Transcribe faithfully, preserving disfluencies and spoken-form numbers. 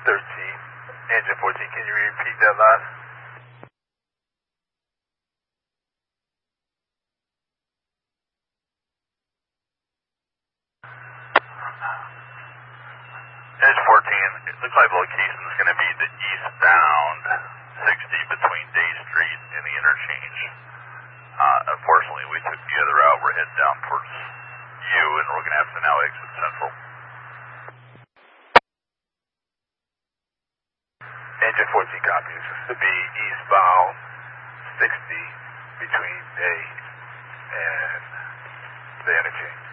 thirteen. Engine fourteen, can you repeat that last? Engine fourteen, it looks like the location is going to be the eastbound sixty between Day Street and the interchange. Uh, unfortunately, we took the other route. We're heading down towards you, and we're going to have to now exit Central. Engine fourteen copies. To be eastbound sixty between Day and the interchange.